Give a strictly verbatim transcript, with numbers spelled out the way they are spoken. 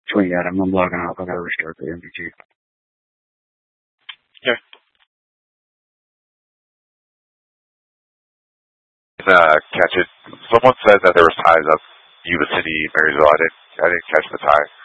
Swing at him. I'm logging off. I gotta restart the M V T. Okay. Uh, catch it. Someone said that there was ties up Yuba City, Marysville. I didn't. I didn't catch the tie.